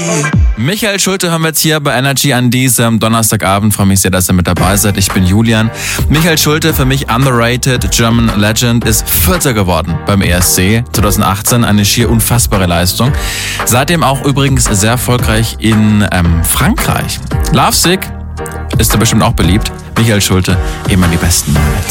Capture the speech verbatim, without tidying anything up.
Michael Schulte haben wir jetzt hier bei Energy an diesem Donnerstagabend. Freue mich sehr, dass ihr mit dabei seid. Ich bin Julian. Michael Schulte, für mich underrated German Legend, ist Vierter geworden beim E S C zwanzig achtzehn. Eine schier unfassbare Leistung. Seitdem auch übrigens sehr erfolgreich in ähm, Frankreich. Lovesick ist da bestimmt auch beliebt. Michael Schulte, immer die besten Nuggets.